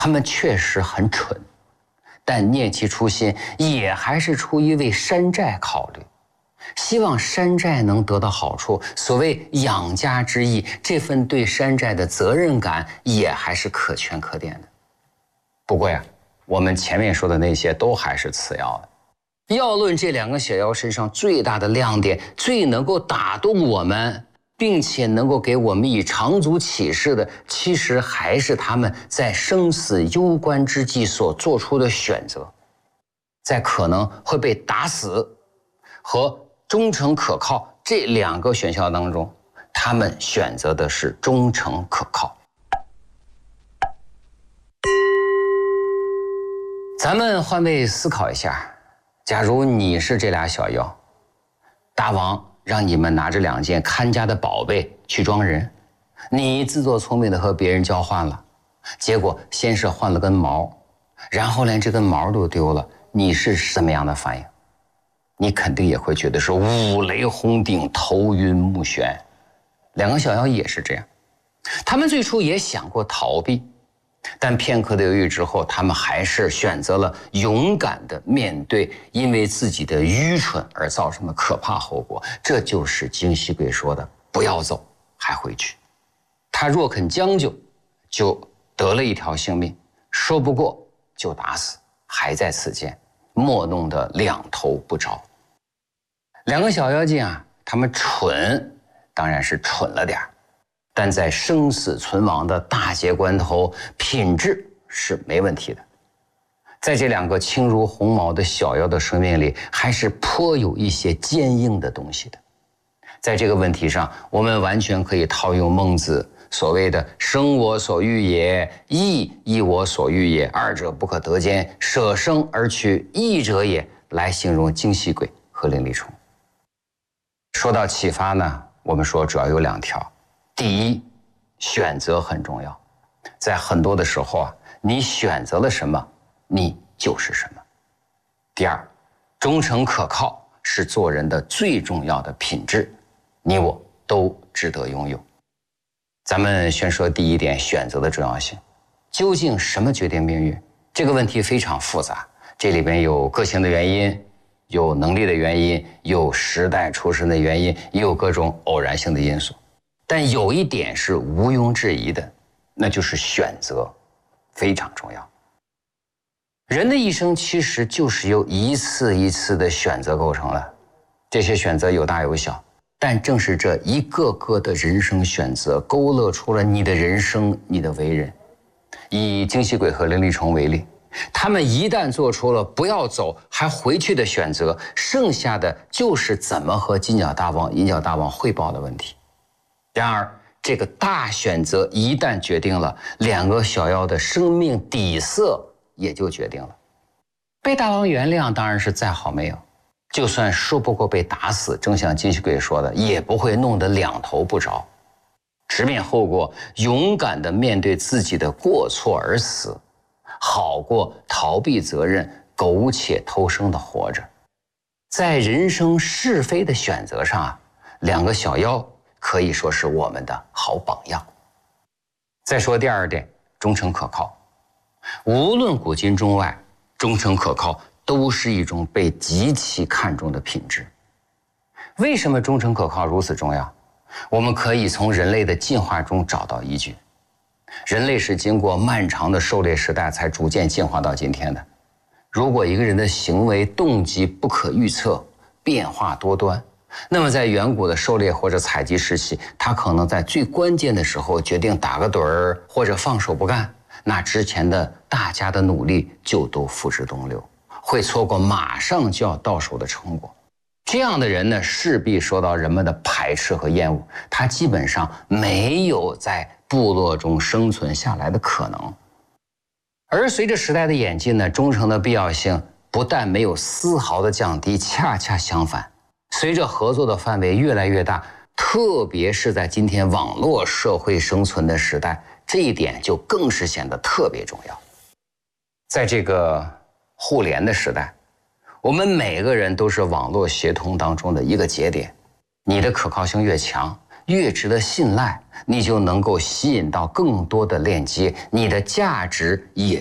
他们确实很蠢，但念其初心，也还是出于为山寨考虑，希望山寨能得到好处。所谓养家之意，这份对山寨的责任感也还是可圈可点的。不过呀，我们前面说的那些都还是次要的。要论这两个小妖身上最大的亮点，最能够打动我们，并且能够给我们以长足启示的，其实还是他们在生死攸关之际所做出的选择。在可能会被打死和忠诚可靠这两个选项当中，他们选择的是忠诚可靠。咱们换位思考一下，假如你是这俩小妖，大王让你们拿着2件看家的宝贝去装人，你自作聪明的和别人交换了，结果先是换了根毛，然后连这根毛都丢了，你是什么样的反应？你肯定也会觉得是五雷轰顶，头晕目眩。两个小妖也是这样，他们最初也想过逃避，但片刻的犹豫之后，他们还是选择了勇敢地面对因为自己的愚蠢而造成的可怕后果。这就是惊喜鬼说的不要走还回去。他若肯将就，就得了一条性命，说不过就打死，还在此间，莫弄得两头不着。两个小妖精啊，他们蠢当然是蠢了点，但在生死存亡的大节关头，品质是没问题的。在这两个轻如鸿毛的小妖的生命里，还是颇有一些坚硬的东西的。在这个问题上，我们完全可以套用孟子所谓的生我所欲也，义亦我所欲也，二者不可得兼，舍生而取义者也，来形容惊喜鬼和灵力虫。说到启发呢，我们说主要有2条。第一，选择很重要，在很多的时候啊，你选择了什么，你就是什么。第二，忠诚可靠是做人的最重要的品质，你我都值得拥有。咱们先说第一点，选择的重要性。究竟什么决定命运？这个问题非常复杂，这里边有个性的原因，有能力的原因，有时代出身的原因，也有各种偶然性的因素。但有一点是毋庸置疑的，那就是选择非常重要。人的一生其实就是由一次一次的选择构成的，这些选择有大有小，但正是这一个个的人生选择，勾勒出了你的人生，你的为人。以惊喜鬼和灵力虫为例，他们一旦做出了不要走还回去的选择，剩下的就是怎么和金角大王、银角大王汇报的问题。然而这个大选择一旦决定了，两个小妖的生命底色也就决定了。被大王原谅当然是再好没有，就算说不过被打死，正像惊喜鬼说的，也不会弄得两头不着。直面后果，勇敢地面对自己的过错而死，好过逃避责任、苟且偷生的活着。在人生是非的选择上啊，两个小妖可以说是我们的好榜样。再说第二点，忠诚可靠。无论古今中外，忠诚可靠都是一种被极其看重的品质。为什么忠诚可靠如此重要？我们可以从人类的进化中找到依据。人类是经过漫长的狩猎时代才逐渐进化到今天的。如果一个人的行为动机不可预测，变化多端，那么在远古的狩猎或者采集时期，他可能在最关键的时候决定打个盹儿或者放手不干，那之前的大家的努力就都付之东流，会错过马上就要到手的成果。这样的人呢，势必受到人们的排斥和厌恶，他基本上没有在部落中生存下来的可能。而随着时代的演进呢，忠诚的必要性不但没有丝毫的降低，恰恰相反，随着合作的范围越来越大，特别是在今天网络社会生存的时代，这一点就更是显得特别重要。在这个互联的时代，我们每个人都是网络协同当中的一个节点，你的可靠性越强， 越值得信赖，你就能够吸引到更多的链接，你的价值也